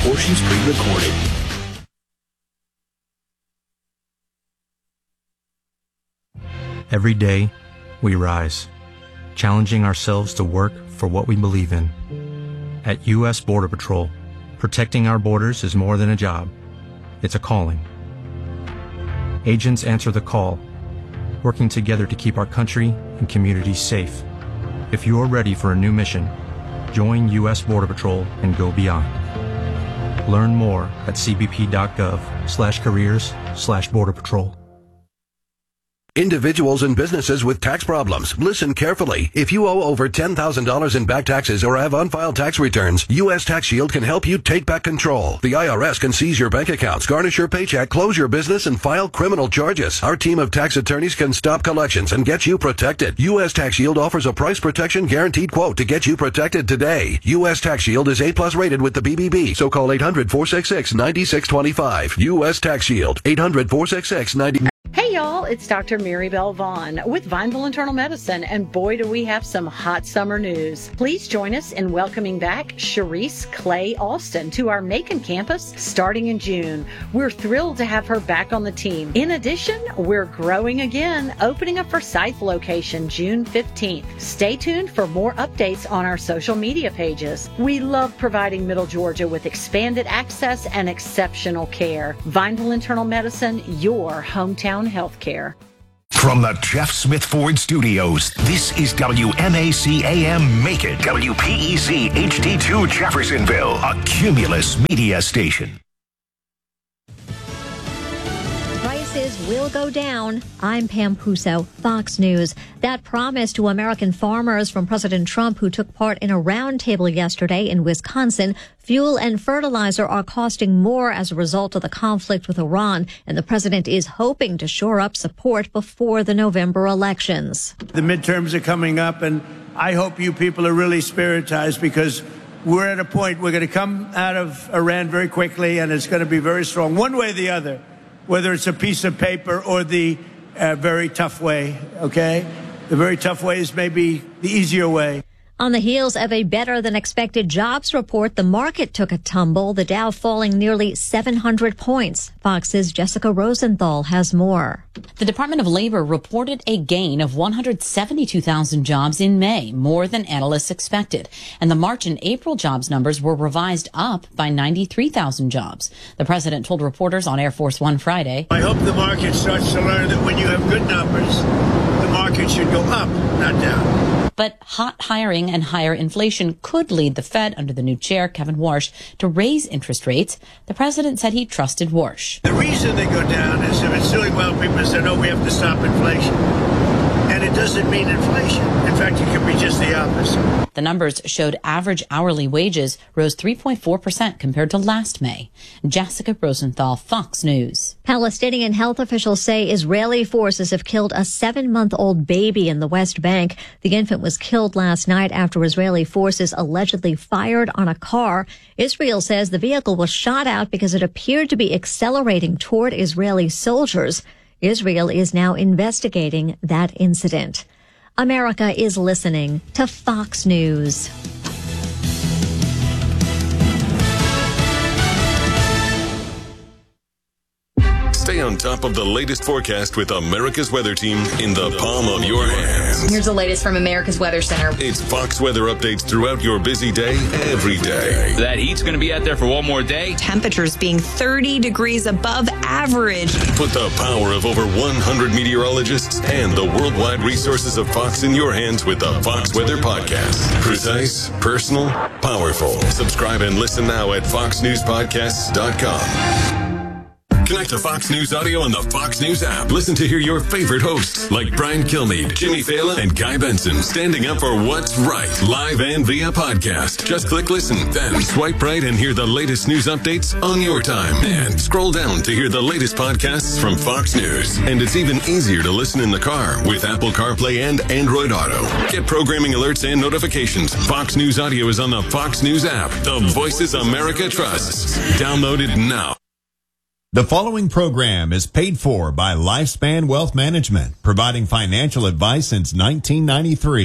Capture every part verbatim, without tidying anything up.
portions pre-recorded. Every day, we rise, challenging ourselves to work for what we believe in. At U S Border Patrol, protecting our borders is more than a job. It's a calling. Agents answer the call, working together to keep our country and communities safe. If you are ready for a new mission, join U S Border Patrol and go beyond. Learn more at cbp.gov slash careers slash border patrol. Individuals and businesses with tax problems, listen carefully. If you owe over ten thousand dollars in back taxes or have unfiled tax returns, U S Tax Shield can help you take back control. The I R S can seize your bank accounts, garnish your paycheck, close your business, and file criminal charges. Our team of tax attorneys can stop collections and get you protected. U S Tax Shield offers a price protection guaranteed quote to get you protected today. U S Tax Shield is A plus rated with the B B B, so call eight hundred, four six six, nine six two five. U S Tax Shield, eight hundred, four six six, nine six two five. Hey y'all, it's Doctor Mary Bell Vaughn with Vineville Internal Medicine, and boy do we have some hot summer news. Please join us in welcoming back Sharice Clay Alston to our Macon campus starting in June. We're thrilled to have her back on the team. In addition, we're growing again, opening a Forsyth location June fifteenth. Stay tuned for more updates on our social media pages. We love providing Middle Georgia with expanded access and exceptional care. Vineville Internal Medicine, your hometown healthcare. From the Jeff Smith Ford Studios, this is W M A C A M Macon, W P E C H D two Jeffersonville, a Cumulus media station. Prices will go down. I'm Pam Puso, Fox News. That promise to American farmers from President Trump, who took part in a roundtable yesterday in Wisconsin. Fuel and fertilizer are costing more as a result of the conflict with Iran, and the president is hoping to shore up support before the November elections. The midterms are coming up, and I hope you people are really spiritized, because we're at a point we're going to come out of Iran very quickly, and it's going to be very strong, one way or the other, whether it's a piece of paper or the uh, very tough way, okay? The very tough way is maybe the easier way. On the heels of a better-than-expected jobs report, the market took a tumble, the Dow falling nearly seven hundred points. Fox's Jessica Rosenthal has more. The Department of Labor reported a gain of one hundred seventy-two thousand jobs in May, more than analysts expected. And the March and April jobs numbers were revised up by ninety-three thousand jobs. The president told reporters on Air Force One Friday, I hope the market starts to learn that when you have good numbers, the market should go up, not down. But hot hiring and higher inflation could lead the Fed, under the new chair, Kevin Warsh, to raise interest rates. The president said he trusted Warsh. The reason they go down is if it's doing well, people say, no, we have to stop inflation. And it doesn't mean inflation. In fact, it could be just the opposite. The numbers showed average hourly wages rose three point four percent compared to last May. Jessica Rosenthal, Fox News. Palestinian health officials say Israeli forces have killed a seven-month-old baby in the West Bank. The infant was killed last night after Israeli forces allegedly fired on a car. Israel says the vehicle was shot out because it appeared to be accelerating toward Israeli soldiers. Israel is now investigating that incident. America is listening to Fox News. Stay on top of the latest forecast with America's Weather Team in the palm of your hands. Here's the latest from America's Weather Center. It's Fox weather updates throughout your busy day, every day. That heat's going to be out there for one more day. Temperatures being thirty degrees above average. Put the power of over one hundred meteorologists and the worldwide resources of Fox in your hands with the Fox Weather Podcast. Precise, personal, powerful. Subscribe and listen now at fox news podcasts dot com. Connect to Fox News Audio on the Fox News app. Listen to hear your favorite hosts like Brian Kilmeade, Jimmy Fallon, and Guy Benson standing up for what's right, live and via podcast. Just click listen, then swipe right and hear the latest news updates on your time. And scroll down to hear the latest podcasts from Fox News. And it's even easier to listen in the car with Apple CarPlay and Android Auto. Get programming alerts and notifications. Fox News Audio is on the Fox News app. The voices America trusts. Download it now. The following program is paid for by Lifespan Wealth Management, providing financial advice since nineteen ninety-three.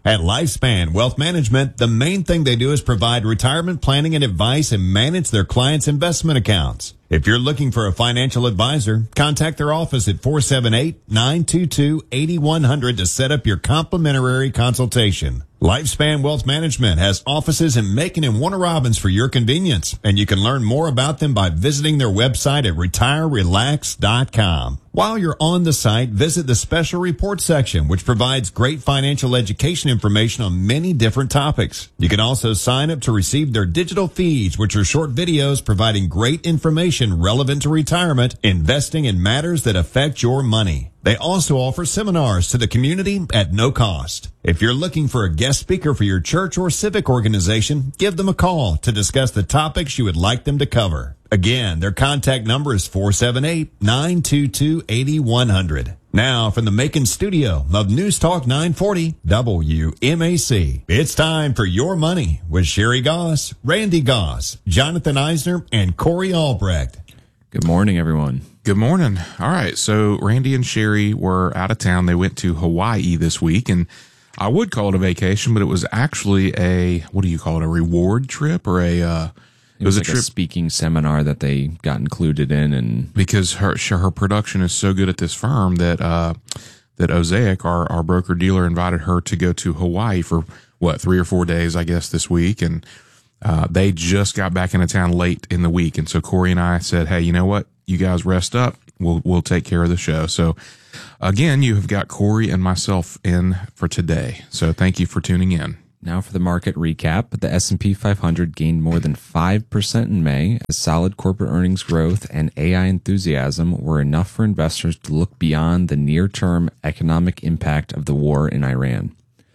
At Lifespan Wealth Management, the main thing they do is provide retirement planning and advice and manage their clients' investment accounts. If you're looking for a financial advisor, contact their office at four seven eight, nine two two, eight one zero zero to set up your complimentary consultation. Lifespan Wealth Management has offices in Macon and Warner Robins for your convenience, and you can learn more about them by visiting their website at retire relax dot com. While you're on the site, visit the special report section, which provides great financial education information on many different topics. You can also sign up to receive their digital feeds, which are short videos providing great information relevant to retirement, investing, and matters that affect your money. They also offer seminars to the community at no cost. If you're looking for a guest speaker for your church or civic organization, give them a call to discuss the topics you would like them to cover. Again, their contact number is four seven eight, nine two two, eight one zero zero. Now, from the Macon studio of News Talk nine forty W M A C, it's time for Your Money with Sherry Goss, Randy Goss, Jonathan Eisner, and Corey Albrecht. Good morning, everyone. Good morning. All right, so Randy and Sherry were out of town. They went to Hawaii this week, and I would call it a vacation, but it was actually a, what do you call it, a reward trip or a... Uh, It was, it was like a, trip, a speaking seminar that they got included in, and because her her production is so good at this firm that uh, that Osaic, our our broker dealer, invited her to go to Hawaii for what three or four days, I guess, this week, and uh, they just got back into town late in the week, and so Corey and I said, hey, you know what, you guys rest up, we'll we'll take care of the show. So again, you have got Corey and myself in for today. So thank you for tuning in. Now for the market recap. The S and P five hundred gained more than five percent in May as solid corporate earnings growth and A I enthusiasm were enough for investors to look beyond the near-term economic impact of the war in Iran.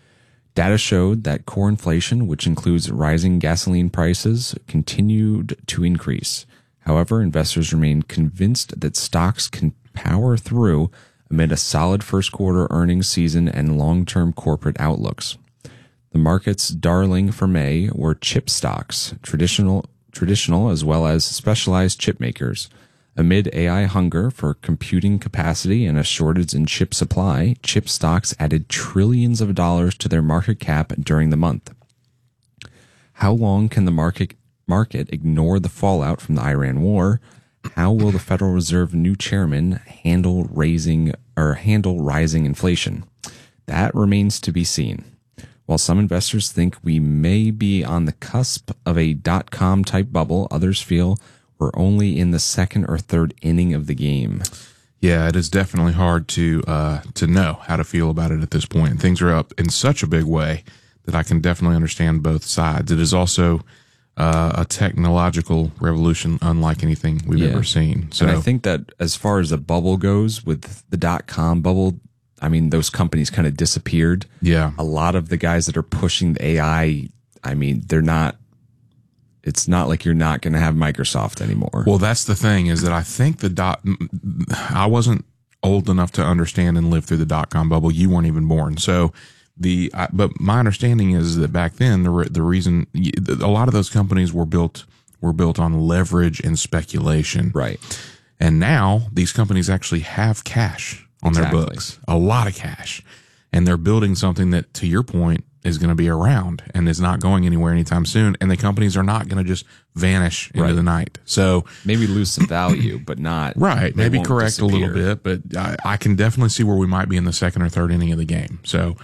Data showed that core inflation, which includes rising gasoline prices, continued to increase. However, investors remain convinced that stocks can power through amid a solid first quarter earnings season and long-term corporate outlooks. The market's darling for May were chip stocks, traditional, traditional as well as specialized chip makers. Amid A I hunger for computing capacity and a shortage in chip supply, chip stocks added trillions of dollars to their market cap during the month. How long can the market market ignore the fallout from the Iran war? How will the Federal Reserve new chairman handle raising or handle rising inflation? That remains to be seen. While some investors think we may be on the cusp of a dot-com type bubble, others feel we're only in the second or third inning of the game. Yeah, it is definitely hard to uh, to know how to feel about it at this point. Things are up in such a big way that I can definitely understand both sides. It is also uh, a technological revolution unlike anything we've yeah. ever seen. So and I think that as far as a bubble goes with the dot-com bubble, I mean, those companies kind of disappeared. Yeah. A lot of the guys that are pushing the A I, I mean, they're not, it's not like you're not going to have Microsoft anymore. Well, that's the thing is that I think the dot, I wasn't old enough to understand and live through the dot-com bubble. You weren't even born. So the, but my understanding is that back then, the the reason, a lot of those companies were built, were built on leverage and speculation. Right. And now these companies actually have cash on exactly. their books, a lot of cash, and they're building something that, to your point, is going to be around and is not going anywhere anytime soon. And the companies are not going to just vanish into right. the night. So maybe lose some value, but not right. Maybe correct disappear. a little bit, but I, I can definitely see where we might be in the second or third inning of the game. So,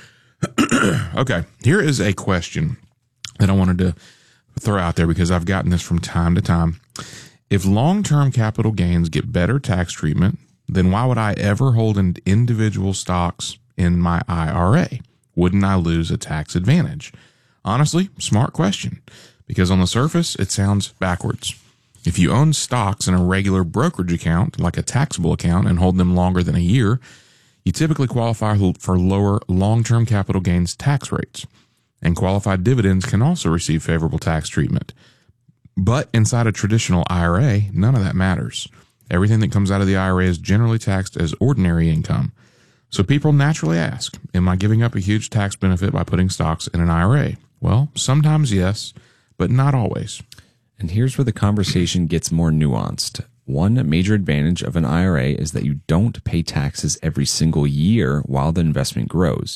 okay, here is a question that I wanted to throw out there because I've gotten this from time to time. If long-term capital gains get better tax treatment, then why would I ever hold an individual stocks in my I R A? Wouldn't I lose a tax advantage? Honestly, smart question, because on the surface, it sounds backwards. If you own stocks in a regular brokerage account, like a taxable account, and hold them longer than a year, you typically qualify for lower long-term capital gains tax rates. And qualified dividends can also receive favorable tax treatment. But inside a traditional I R A, none of that matters. Everything that comes out of the I R A is generally taxed as ordinary income. So people naturally ask, am I giving up a huge tax benefit by putting stocks in an I R A? Well, sometimes yes, but not always. And here's where the conversation gets more nuanced. One major advantage of an I R A is that you don't pay taxes every single year while the investment grows.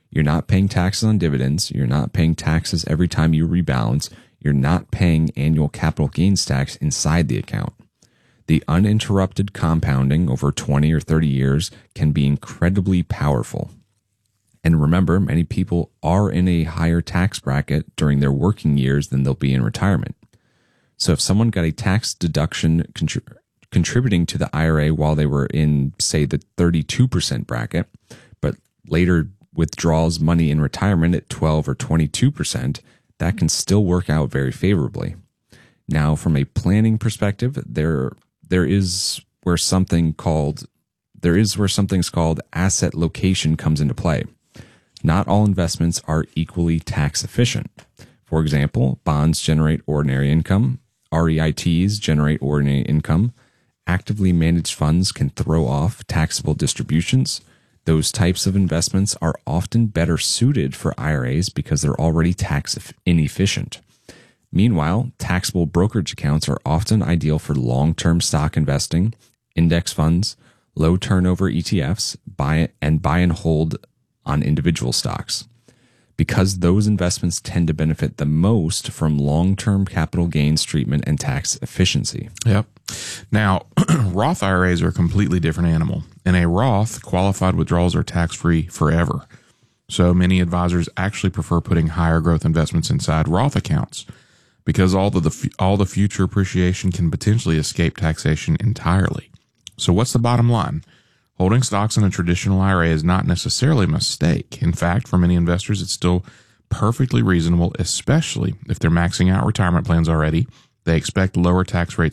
You're not paying taxes on dividends. You're not paying taxes every time you rebalance. You're not paying annual capital gains tax inside the account. The uninterrupted compounding over twenty or thirty years can be incredibly powerful. And remember, many people are in a higher tax bracket during their working years than they'll be in retirement. So if someone got a tax deduction contri- contributing to the I R A while they were in, say, the thirty-two percent bracket, but later withdraws money in retirement at twelve or twenty-two percent, that can still work out very favorably. Now, from a planning perspective, there there is where something called there is where something's called asset location comes into play. Not all investments are equally tax efficient. For example, bonds generate ordinary income, R E I Ts generate ordinary income, actively managed funds can throw off taxable distributions. Those types of investments are often better suited for I R As because they're already tax inefficient. Meanwhile, taxable brokerage accounts are often ideal for long-term stock investing, index funds, low turnover E T Fs, buy and buy and hold on individual stocks, because those investments tend to benefit the most from long-term capital gains treatment and tax efficiency. Yep. Now, Roth I R As are a completely different animal. In a Roth, qualified withdrawals are tax-free forever. So many advisors actually prefer putting higher growth investments inside Roth accounts because all the, the all the future appreciation can potentially escape taxation entirely. So what's the bottom line? Holding stocks in a traditional I R A is not necessarily a mistake. In fact, for many investors, it's still perfectly reasonable, especially if they're maxing out retirement plans already. They expect lower tax rates